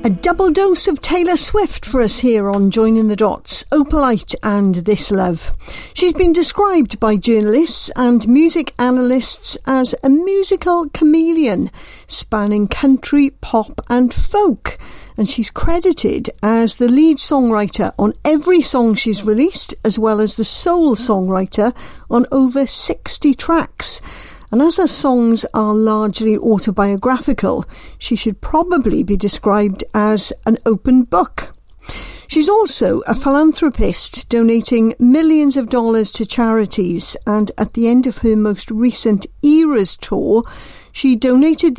A double dose of Taylor Swift for us here on Joining the Dots, Opalite and This Love. She's been described by journalists and music analysts as a musical chameleon, spanning country, pop and folk. And she's credited as the lead songwriter on every song she's released, as well as the sole songwriter on over 60 tracks. And as her songs are largely autobiographical, she should probably be described as an open book. She's also a philanthropist, donating millions of dollars to charities, and at the end of her most recent Eras tour, she donated